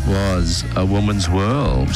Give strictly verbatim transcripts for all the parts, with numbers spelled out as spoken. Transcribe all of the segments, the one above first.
was A Woman's World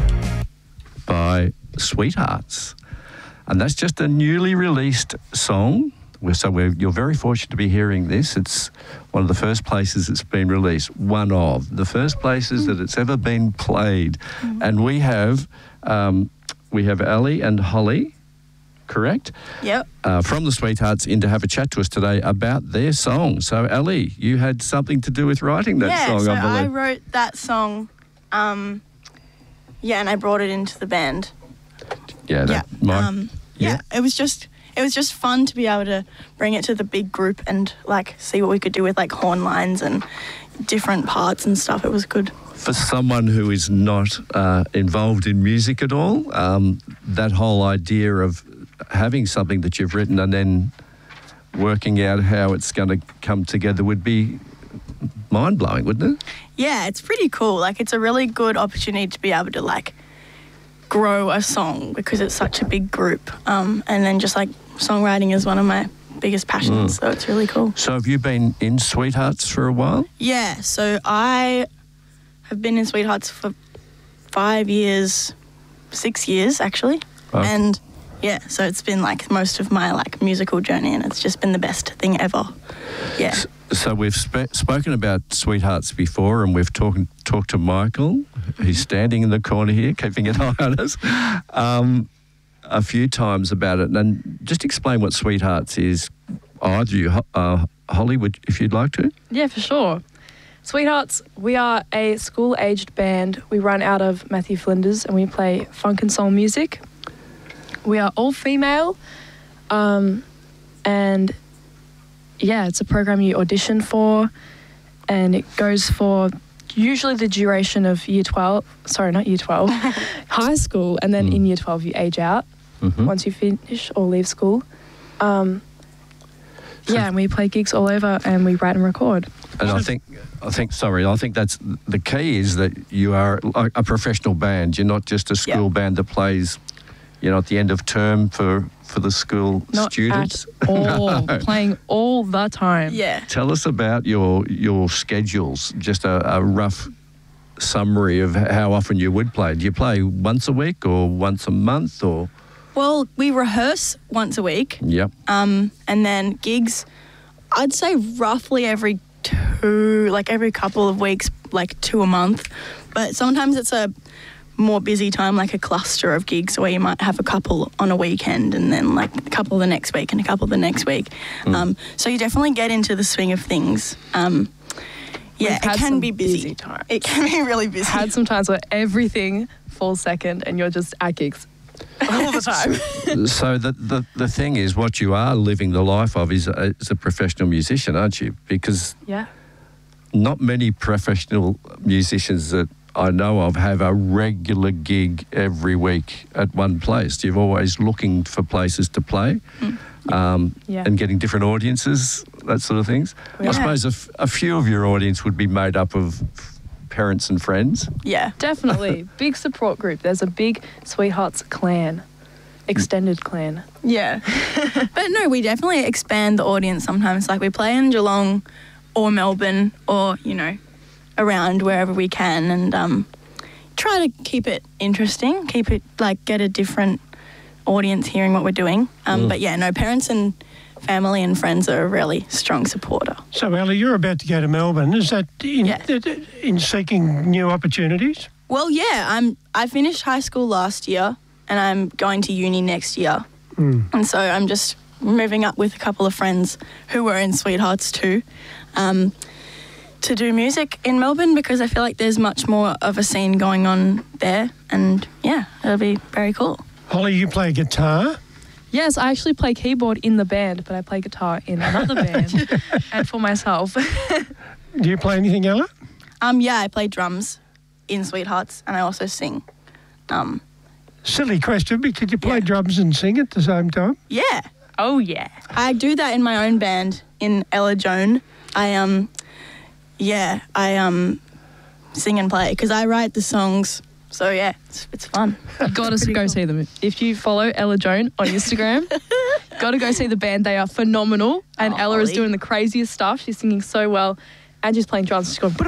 by Sweethearts. And that's just a newly released song. So we're, you're very fortunate to be hearing this. It's one of the first places it's been released, one of the first places that it's ever been played. Mm-hmm. And we have um, we have Ali and Holly, correct? Yep. Uh, from the Sweethearts in to have a chat to us today about their song. So Ali, you had something to do with writing that yeah, song, so I believe. I wrote that song, um, yeah, and I brought it into the band. Yeah, that yeah. might, Um, yeah. yeah, it was just... It was just fun to be able to bring it to the big group and, like, see what we could do with, like, horn lines and different parts and stuff. It was good. For someone who is not uh, involved in music at all, um, that whole idea of having something that you've written and then working out how it's going to come together would be mind-blowing, wouldn't it? Yeah, it's pretty cool. Like, it's a really good opportunity to be able to, like, grow a song because it's such a big group. Um, and then just, like, songwriting is one of my biggest passions, mm. so it's really cool. So have you been in Sweethearts for a while? Yeah, so I have been in Sweethearts for five years, six years, actually. Okay. And, yeah, so it's been, like, most of my, like, musical journey, and it's just been the best thing ever. Yeah. So, so we've sp- spoken about Sweethearts before, and we've talked talked to Michael, mm-hmm. who's standing in the corner here, keeping an eye on us, um, a few times about it. And just explain what Sweethearts is, either you, uh, Holly, would, if you'd like to. Yeah, for sure. Sweethearts, we are a school-aged band. We run out of Matthew Flinders, and we play funk and soul music. We are all female, um, and yeah, it's a program you audition for, and it goes for usually the duration of year twelve, sorry, not year twelve, high school, and then mm. in year twelve you age out mm-hmm. once you finish or leave school. Um, yeah, and we play gigs all over, and we write and record. And I think, I think, sorry, I think that's the key is that you are a professional band. You're not just a school yep. band that plays, you know, at the end of term for, for the school Not students. At all. no. Playing all the time. Yeah. Tell us about your your schedules, just a, a rough summary of how often you would play. Do you play once a week or once a month or? Well, we rehearse once a week. Yep. Um, and then gigs, I'd say roughly every two, like every couple of weeks, like two a month. But sometimes it's a more busy time, like a cluster of gigs where you might have a couple on a weekend and then like a couple the next week and a couple the next week. Mm. Um, so you definitely get into the swing of things. Um, yeah, it can be busy. busy times. It can be really busy. Had some times where everything falls second and you're just at gigs all the time. So the, the the thing is, what you are living the life of is a, is a professional musician, aren't you? Because yeah, not many professional musicians that I know of have a regular gig every week at one place. You're always looking for places to play mm. um, yeah. and getting different audiences, that sort of things. Yeah. I suppose a, f- a few of your audience would be made up of parents and friends. Yeah. Definitely. Big support group. There's a big Sweethearts clan, extended clan. Yeah. But no, we definitely expand the audience sometimes. Like we play in Geelong or Melbourne or, you know, around wherever we can and um, try to keep it interesting, keep it, like, get a different audience hearing what we're doing. Um, mm. But, yeah, no, parents and family and friends are a really strong supporter. So, Ellie, you're about to go to Melbourne. Is that in, yeah. in seeking new opportunities? Well, yeah, I'm, I finished high school last year and I'm going to uni next year. Mm. And so I'm just moving up with a couple of friends who were in Sweethearts too. Um to do music in Melbourne because I feel like there's much more of a scene going on there and, yeah, it'll be very cool. Holly, you play guitar? Yes, I actually play keyboard in the band, but I play guitar in another band and for myself. Do you play anything, Ella? Um, yeah, I play drums in Sweethearts and I also sing. Um, Silly question, but could you play yeah. drums and sing at the same time? Yeah. Oh, yeah. I do that in my own band in Ella Joan. I, um... Yeah, I um sing and play because I write the songs. So, yeah, it's, it's fun. You've got to go cool. see them. If you follow Ella Joan on Instagram, got to go see the band. They are phenomenal. And oh, Ella Holly. is doing the craziest stuff. She's singing so well. Angie's playing drums, she's going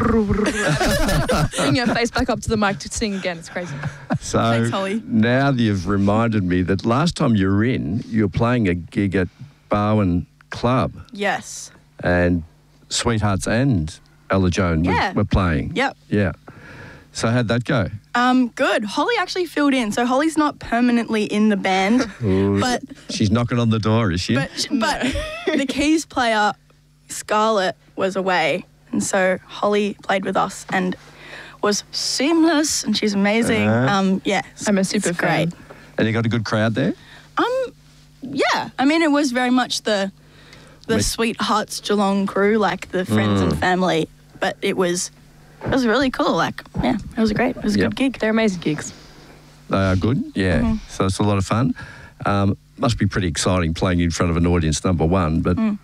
bring her face back up to the mic to sing again. It's crazy. So Thanks, Holly. now you've reminded me that last time you were in, you were playing a gig at Barwon Club, Yes. and Sweethearts and Ella Joan were- Yeah. were, playing. Yep. Yeah. So how'd that go? Um, good. Holly actually filled in. So Holly's not permanently in the band, Ooh, but she's knocking on the door, is she? but but the keys player, Scarlett, was away, and so Holly played with us and was seamless, and she's amazing. Uh-huh. Um, yeah, I'm a it's super great. fan. And you got a good crowd there? Um, yeah. I mean, it was very much the the Mate. Sweethearts Geelong crew, like the friends Mm. and family, but it was it was really cool. Like, yeah, it was great. It was a Yep. good gig. They're amazing gigs. They are good, yeah. Mm-hmm. So it's a lot of fun. Um, must be pretty exciting playing in front of an audience, number one. But Mm.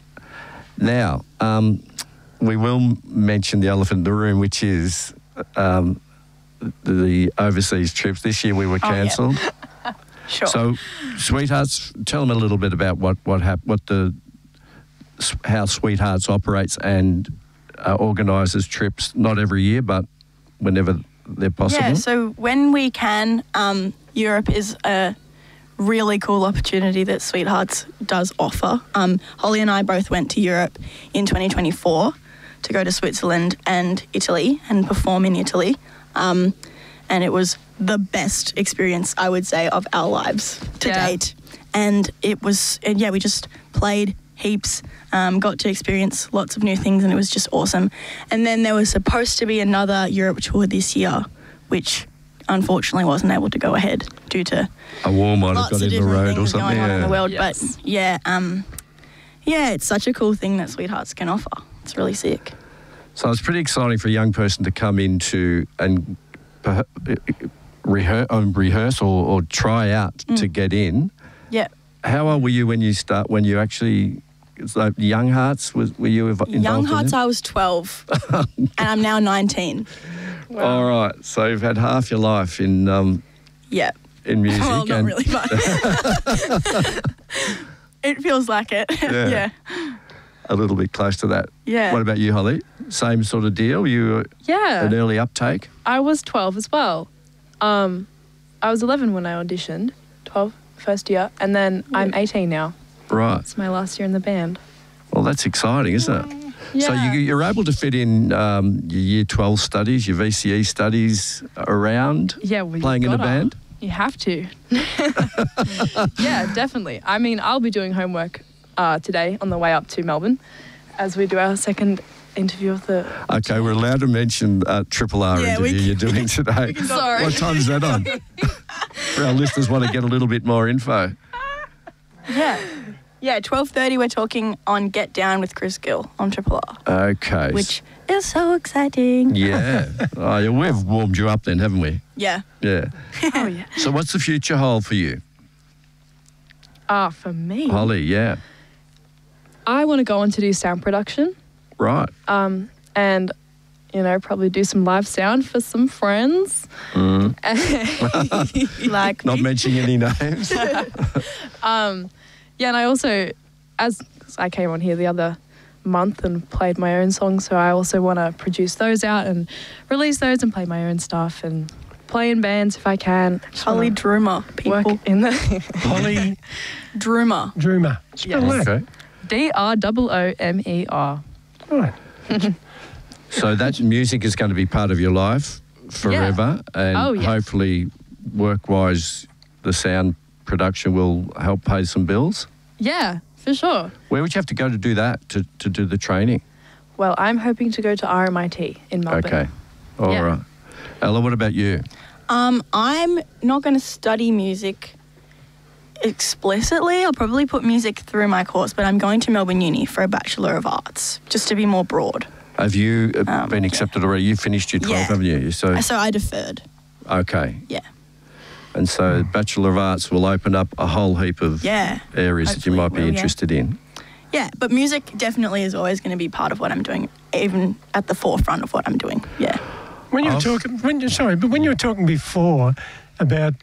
now, um, we will mention the elephant in the room, which is um, the overseas trips. This year we were Oh, yeah. cancelled. Sure. So, Sweethearts, tell them a little bit about what what hap- what the how Sweethearts operates and uh, organises trips. Not every year, but whenever they're possible. Yeah, so when we can, um, Europe is a really cool opportunity that Sweethearts does offer. Um, Holly and I both went to Europe in twenty twenty-four to go to Switzerland and Italy and perform in Italy. Um, and it was the best experience, I would say, of our lives to Yeah. date. And it was, and yeah, we just played heaps, um, got to experience lots of new things, and it was just awesome. And then there was supposed to be another Europe tour this year, which unfortunately wasn't able to go ahead due to A war might have lots got of in the different road or things something. going on in yeah. the world. Yes. But yeah, um, yeah, it's such a cool thing that Sweethearts can offer. It's really sick. So it's pretty exciting for a young person to come into and perha- rehearse, um, rehearse or, or try out Mm. to get in. Yeah. How old were you when you start? When you actually, it's like Young Hearts, was, were you inv- involved? Young in Hearts, it? I was twelve, and I'm now nineteen. All right, so you've had half your life in um, Yeah. in music. Well, not and really, but it feels like it. Yeah. yeah. a little bit close to that. Yeah. What about you, Holly? Same sort of deal? You were Yeah. an early uptake? I was twelve as well. Um, I was eleven when I auditioned, twelve, first year, and then I'm eighteen now. Right. It's my last year in the band. Well, that's exciting, isn't it? So Yeah. you, you're able to fit in um, your Year twelve studies, your V C E studies around Yeah, well, you playing in a gotta. band? You have to. Yeah, definitely. I mean, I'll be doing homework uh, today on the way up to Melbourne as we do our second interview of the... Okay, we're allowed to mention uh, Triple R Yeah, we interview you're doing today. Sorry. What time's that on? For our listeners want to get a little bit more info. Yeah. Yeah, twelve thirty we're talking on Get Down with Chris Gill on Triple R, Okay. which is so exciting. Yeah. Oh, yeah. We've warmed you up then, haven't we? Yeah. Yeah. Oh, yeah. So what's the future hold for you? Ah, for me, Holly, yeah. I want to go on to do sound production Right. um, and, you know, probably do some live sound for some friends. Like Not me. mentioning any names. Um, yeah, and I also, as I came on here the other month and played my own songs, so I also want to produce those out and release those and play my own stuff and play in bands if I can. Just Holly wanna Droomer, work people. in the Holly Droomer. Droomer. Spell Yes. that. Okay. D R O O M E R. Right. So that music is going to be part of your life forever, and Oh, yes. hopefully, work-wise, the sound production will help pay some bills. Yeah, for sure. Where would you have to go to do that, to, to do the training? Well, I'm hoping to go to R M I T in Melbourne. Okay. All Yeah. right. Ella, what about you? Um, I'm not going to study music explicitly. I'll probably put music through my course, but I'm going to Melbourne Uni for a Bachelor of Arts, just to be more broad. Have you uh, Um, been yeah. accepted already? You finished your twelve, Yeah. haven't you? So, So I deferred. okay. Yeah. And so Bachelor of Arts will open up a whole heap of Yeah. areas that you Hopefully might it be will, yeah. interested in. Yeah, but music definitely is always going to be part of what I'm doing, even at the forefront of what I'm doing. Yeah. When you were Of- talking, when you sorry, but when you were talking before about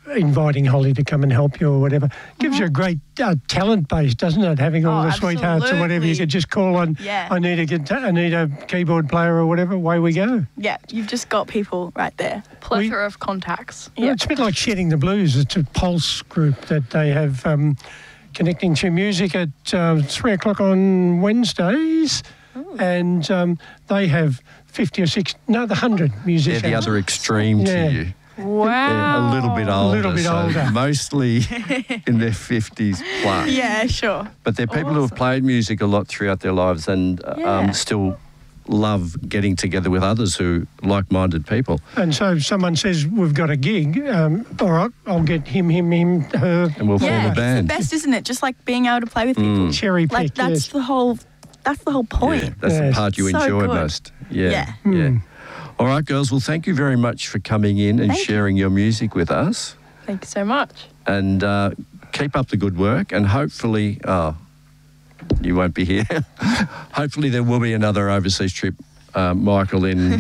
inviting Holly to come and help you or whatever. Gives you a great uh, talent base, doesn't it? Having all Oh, the sweethearts or whatever. You absolutely. could just call on, Yeah. I need a guitar, I need a keyboard player or whatever, away we go. Yeah, you've just got people right there. Plethora of contacts. Yeah. It's a bit like Shedding the Blues. It's a Pulse group that they have um, connecting to music at uh, three o'clock on Wednesdays. And um, they have fifty or sixty, no, the one hundred They're musicians. the other extreme Yeah. to you. Wow. They're a little bit older. little bit so older. Mostly in their fifties plus. Yeah, sure. But they're people who have Awesome. played music a lot throughout their lives and uh, Yeah. um, still love getting together with others who like-minded people. And so if someone says, we've got a gig, um, all right, I'll get him, him, him, her. And we'll Yeah, form a it's the band. best, isn't it? Just like being able to play with people. Cherry pick, Like that's yes. the whole. That's the whole point. Yeah, that's the Yes. part you So enjoy good. most. Yeah. Yeah. yeah. All right, girls. Well, thank you very much for coming in and Thank you. sharing your music with us. Thank you so much. And uh, keep up the good work. And hopefully, oh, you won't be here. Hopefully, there will be another overseas trip, uh, Michael, in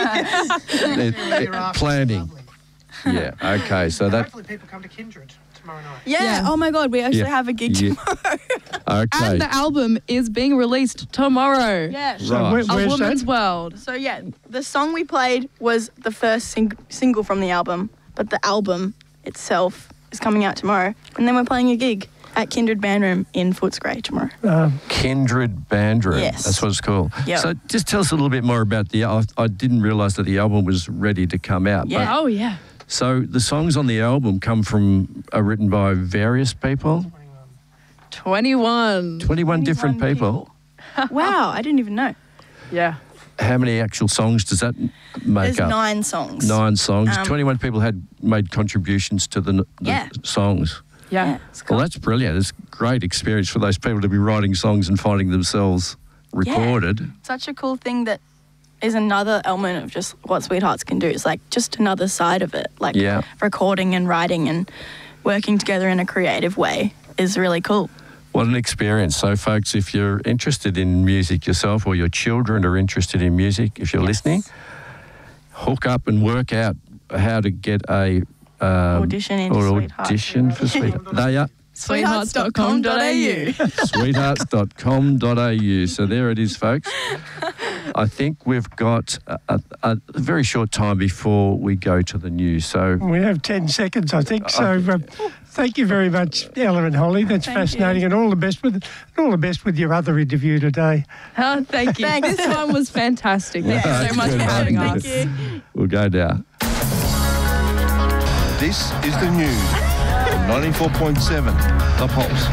uh, planning. Yeah. Okay. So that. Hopefully people come to Kindred tomorrow night. Yeah. Yeah. Oh my God, we actually Yeah. have a gig Yeah. tomorrow. Okay. And the album is being released tomorrow. Yeah. So Right. where- A where's Woman's that? World. So yeah, the song we played was the first sing- single from the album, but the album itself is coming out tomorrow, and then we're playing a gig at Kindred Band Room in Footscray tomorrow. Um, Kindred Band Room. Yes. That's what it's called. Yep. So just tell us a little bit more about the. I, I didn't realise that the album was ready to come out. Yeah. Oh, yeah. But, so the songs on the album come from are written by various people. twenty-one. Twenty-one different people. Wow, I didn't even know. Yeah. How many actual songs does that make There's up? nine songs. Nine songs. Um, Twenty-one people had made contributions to the, the Yeah. songs. Yeah. Yeah, it's cool. Well, that's brilliant. It's a great experience for those people to be writing songs and finding themselves recorded. Such a cool thing that is another element of just what Sweethearts can do. It's like just another side of it. Like Yeah. recording and writing and working together in a creative way is really cool. What an experience. So, folks, if you're interested in music yourself or your children are interested in music, if you're listening, hook up and work out how to get a... Um, Audition into or Sweethearts. audition for Sweethearts. They are Sweethearts dot com dot a u. sweethearts dot com dot a u. So there it is, folks. I think we've got a, a, a very short time before we go to the news. So we have ten seconds, I think. So um, thank you very much, Ella and Holly. That's Thank fascinating, you. and all the best with and all the best with your other interview today. Oh, thank you. Thanks. This one was fantastic. Thank Yeah, you so much good for having one. us. Thank you. we'll go now. This is the news on ninety-four point seven The Pulse.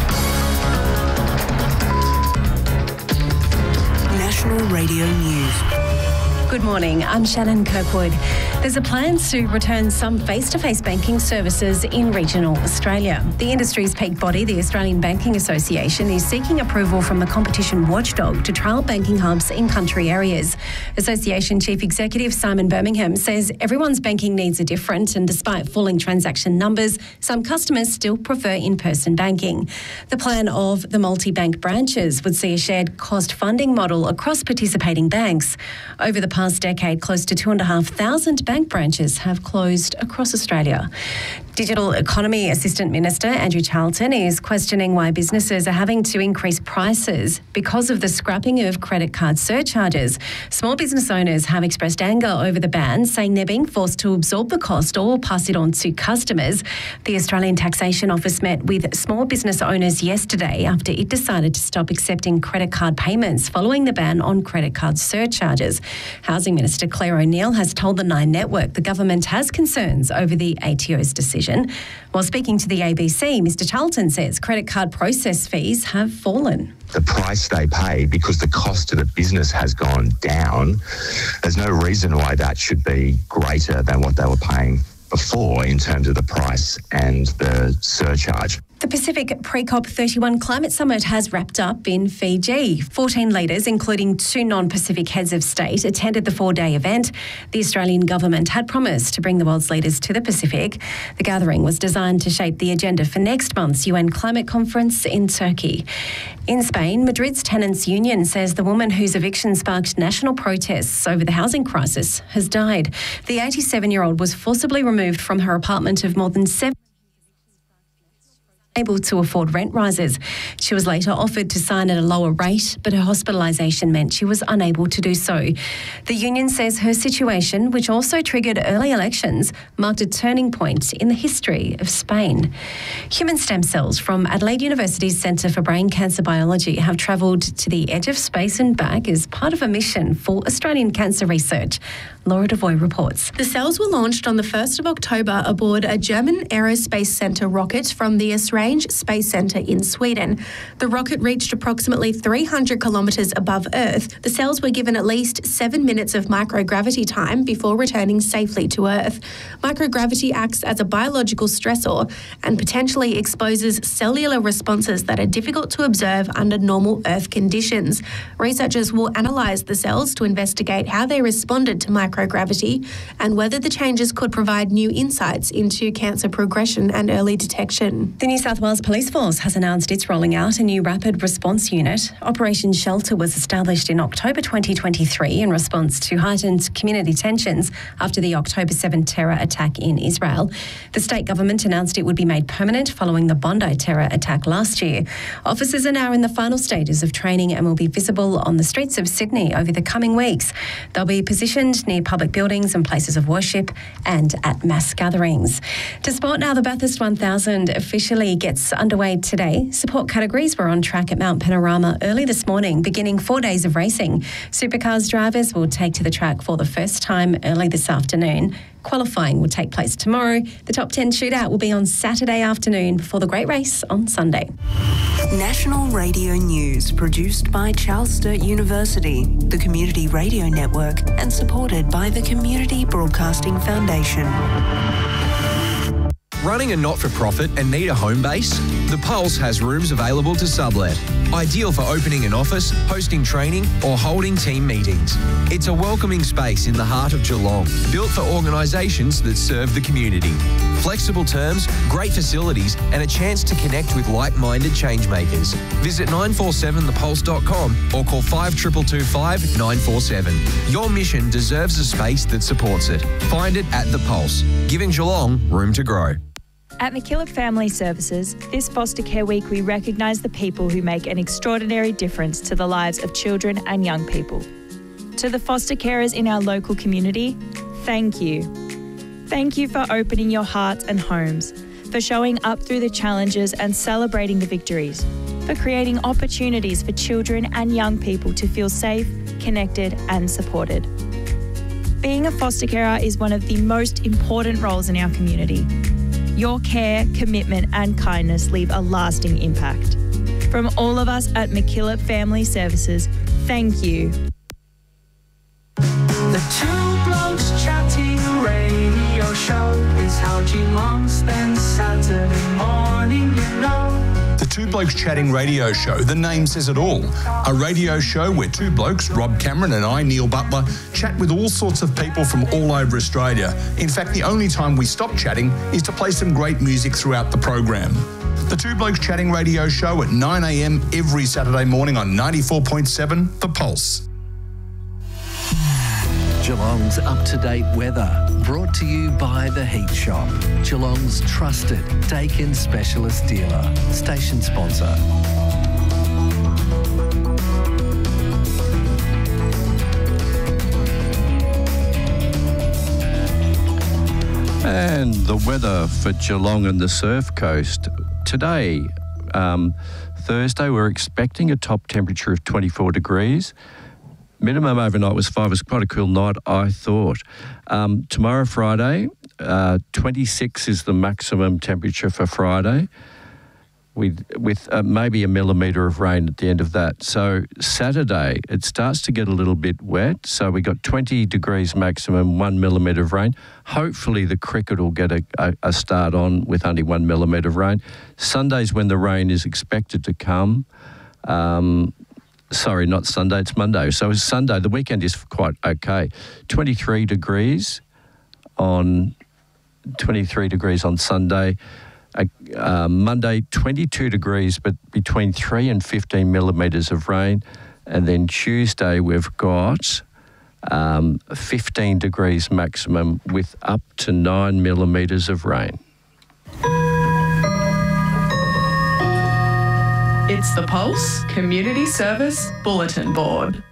National Radio News. Good morning, I'm Shannon Kirkwood. There's a plan to return some face-to-face banking services in regional Australia. The industry's peak body, the Australian Banking Association, is seeking approval from the competition watchdog to trial banking hubs in country areas. Association Chief Executive Simon Birmingham says everyone's banking needs are different, and despite falling transaction numbers, some customers still prefer in-person banking. The plan of the multi-bank branches would see a shared cost funding model across participating banks. Over the past decade, close to two and a half thousand bank branches have closed across Australia. Digital Economy Assistant Minister Andrew Charlton is questioning why businesses are having to increase prices because of the scrapping of credit card surcharges. Small business owners have expressed anger over the ban, saying they're being forced to absorb the cost or pass it on to customers. The Australian Taxation Office met with small business owners yesterday after it decided to stop accepting credit card payments following the ban on credit card surcharges. Housing Minister Claire O'Neill has told the Nine Network the government has concerns over the A T O's decision. While speaking to the A B C, Mr Charlton says credit card process fees have fallen. The price they pay because the cost to the business has gone down. There's no reason why that should be greater than what they were paying before in terms of the price and the surcharge. The Pacific Pre-COP thirty-one Climate Summit has wrapped up in Fiji. fourteen leaders, including two non-Pacific heads of state, attended the four-day event. The Australian government had promised to bring the world's leaders to the Pacific. The gathering was designed to shape the agenda for next month's U N climate conference in Turkey. In Spain, Madrid's tenants' union says the woman whose eviction sparked national protests over the housing crisis has died. The eighty-seven-year-old was forcibly removed from her apartment of more than seven able to afford rent rises. She was later offered to sign at a lower rate, but her hospitalisation meant she was unable to do so. The union says her situation, which also triggered early elections, marked a turning point in the history of Spain. Human stem cells from Adelaide University's Centre for Brain Cancer Biology have travelled to the edge of space and back as part of a mission for Australian cancer research. Laura Devoy reports. The cells were launched on the first of October aboard a German Aerospace Centre rocket from the Esrange Space Centre in Sweden. The rocket reached approximately three hundred kilometres above Earth. The cells were given at least seven minutes of microgravity time before returning safely to Earth. Microgravity acts as a biological stressor and potentially exposes cellular responses that are difficult to observe under normal Earth conditions. Researchers will analyse the cells to investigate how they responded to microgravity microgravity and whether the changes could provide new insights into cancer progression and early detection. The New South Wales Police Force has announced it's rolling out a new rapid response unit. Operation Shelter was established in October twenty twenty-three in response to heightened community tensions after the October seventh terror attack in Israel. The state government announced it would be made permanent following the Bondi terror attack last year. Officers are now in the final stages of training and will be visible on the streets of Sydney over the coming weeks. They'll be positioned near public buildings and places of worship and at mass gatherings. To sport now, the Bathurst one thousand officially gets underway today. Support categories were on track at Mount Panorama early this morning, beginning four days of racing. Supercars drivers will take to the track for the first time early this afternoon. Qualifying will take place tomorrow. The top ten shootout will be on Saturday afternoon before the great race on Sunday. National Radio News, produced by Charles Sturt University, the Community Radio Network, and supported by the Community Broadcasting Foundation. Running a not-for-profit and need a home base? The Pulse has rooms available to sublet. Ideal for opening an office, hosting training or holding team meetings. It's a welcoming space in the heart of Geelong, built for organisations that serve the community. Flexible terms, great facilities and a chance to connect with like-minded changemakers. Visit nine four seven the pulse dot com or call five two two two five nine four seven. Your mission deserves a space that supports it. Find it at The Pulse, giving Geelong room to grow. At MacKillop Family Services, this Foster Care Week we recognise the people who make an extraordinary difference to the lives of children and young people. To the foster carers in our local community, thank you. Thank you for opening your hearts and homes, for showing up through the challenges and celebrating the victories, for creating opportunities for children and young people to feel safe, connected and supported. Being a foster carer is one of the most important roles in our community. Your care, commitment and kindness leave a lasting impact. From all of us at MacKillop Family Services, thank you. The Two Blokes Chatting radio show is how Geelong spends Saturday morning, you know. The Two Blokes Chatting radio show, the name says it all. A radio show where two blokes, Rob Cameron and I, Neil Butler, chat with all sorts of people from all over Australia. In fact, the only time we stop chatting is to play some great music throughout the program. The Two Blokes Chatting radio show at nine a m every Saturday morning on ninety-four point seven The Pulse. Geelong's up-to-date weather, brought to you by The Heat Shop, Geelong's trusted Dakin specialist dealer, station sponsor. And the weather for Geelong and the Surf Coast. Today, um, Thursday, we're expecting a top temperature of twenty-four degrees. Minimum overnight was five. It was quite a cool night, I thought. Um, tomorrow, Friday, uh, twenty-six is the maximum temperature for Friday, with with uh, maybe a millimetre of rain at the end of that. So Saturday, it starts to get a little bit wet. So we got twenty degrees maximum, one millimetre of rain. Hopefully the cricket will get a, a, a start on with only one millimetre of rain. Sunday's when the rain is expected to come. Um, Sorry, not Sunday, it's Monday. So it's Sunday. The weekend is quite okay. twenty-three degrees on twenty-three degrees on Sunday. Uh, uh, Monday, twenty-two degrees, but between three and fifteen millimetres of rain. And then Tuesday, we've got um, fifteen degrees maximum with up to nine millimetres of rain. It's the Pulse Community Service Bulletin Board.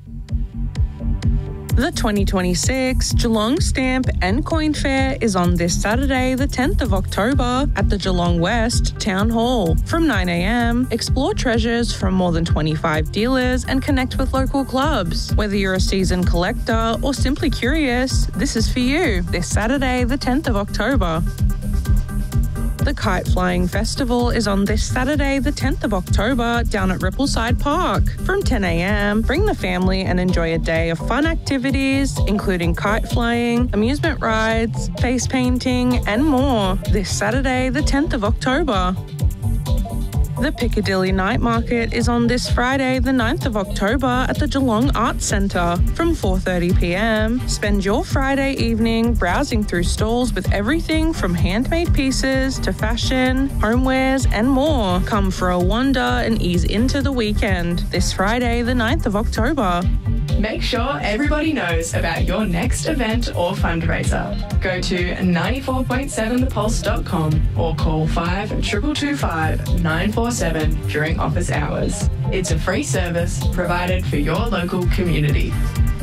The twenty twenty-six Geelong Stamp and Coin Fair is on this Saturday, the tenth of October, at the Geelong West Town Hall. From nine a m, explore treasures from more than twenty-five dealers and connect with local clubs. Whether you're a seasoned collector or simply curious, this is for you. This Saturday, the tenth of October. The Kite Flying Festival is on this Saturday, the tenth of October, down at Rippleside Park. From ten a m, bring the family and enjoy a day of fun activities, including kite flying, amusement rides, face painting, and more. This Saturday, the tenth of October. The Piccadilly Night Market is on this Friday, the ninth of October, at the Geelong Arts Centre from four thirty p m. Spend your Friday evening browsing through stalls with everything from handmade pieces to fashion, homewares, and more. Come for a wander and ease into the weekend. This Friday, the ninth of October. Make sure everybody knows about your next event or fundraiser. Go to ninety-four point seven the pulse dot com or call five two two five nine four seven during office hours. It's a free service provided for your local community.